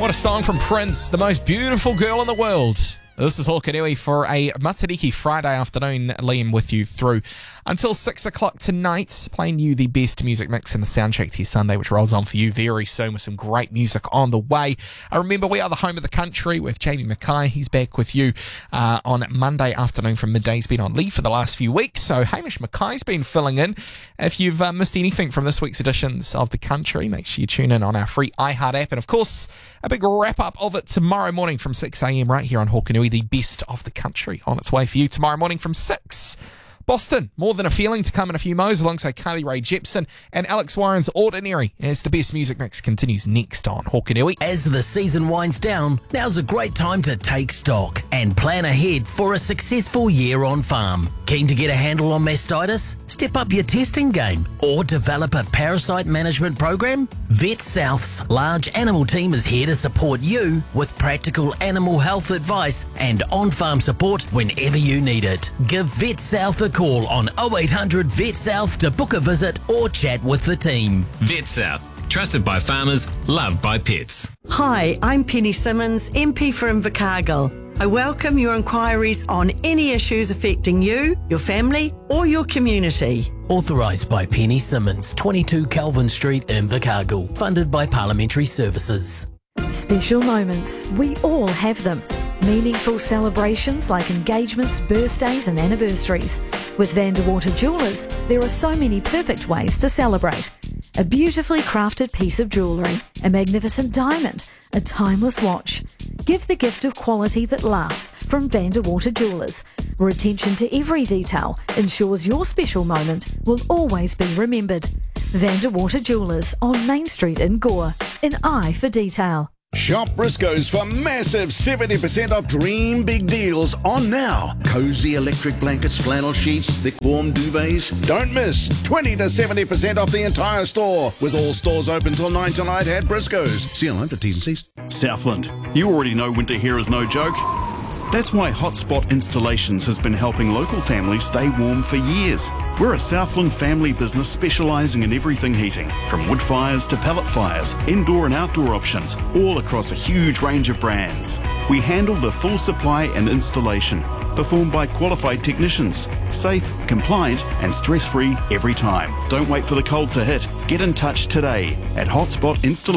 What a song from Prince, the most beautiful girl in the world. This is Hokanui for a Matariki Friday afternoon. Liam with you through until 6 o'clock tonight, playing you the best music mix in the soundtrack to your Sunday, which rolls on for you very soon with some great music on the way. Remember, we are the home of the country with Jamie Mackay. He's back with you on Monday afternoon from midday. He's been on leave for the last few weeks, so Hamish Mackay's been filling in. If you've missed anything from this week's editions of The Country, make sure you tune in on our free iHeart app. And of course, a big wrap-up of it tomorrow morning from 6 a.m. right here on Hokanui. The best of the country on its way for you tomorrow morning from 6. Boston, More Than a Feeling to come in a few mo's alongside Carly Rae Jepsen and Alex Warren's Ordinary as the best music mix continues next on Hokanui. As the season winds down, now's a great time to take stock and plan ahead for a successful year on farm. Keen to get a handle on mastitis? Step up your testing game or develop a parasite management program? Vet South's large animal team is here to support you with practical animal health advice and on-farm support whenever you need it. Give Vet South a call on 0800 Vet South to book a visit or chat with the team. Vet South, trusted by farmers, loved by pets. Hi, I'm Penny Simmons, MP for Invercargill. I welcome your inquiries on any issues affecting you, your family or your community. Authorised by Penny Simmons, 22 Calvin Street, Invercargill. Funded by Parliamentary Services. Special moments, we all have them. Meaningful celebrations like engagements, birthdays and anniversaries. With Vanderwater Jewellers, there are so many perfect ways to celebrate. A beautifully crafted piece of jewellery, a magnificent diamond, a timeless watch. Give the gift of quality that lasts from Vanderwater Jewellers, where attention to every detail ensures your special moment will always be remembered. Vanderwater Jewellers on Main Street in Gore, an eye for detail. Shop Briscoe's for massive 70% off dream big deals on now. Cozy electric blankets, flannel sheets, thick warm duvets. Don't miss 20 to 70% off the entire store. With all stores open till 9 tonight at Briscoe's. See you online for T's and C's. Southland, you already know winter here is no joke. That's why Hotspot Installations has been helping local families stay warm for years. We're a Southland family business specialising in everything heating, from wood fires to pellet fires, indoor and outdoor options, all across a huge range of brands. We handle the full supply and installation, performed by qualified technicians. Safe, compliant and stress-free every time. Don't wait for the cold to hit. Get in touch today at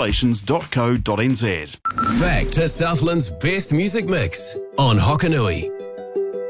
hotspotinstallations.co.nz. Back to Southland's best music mix on Hokanui.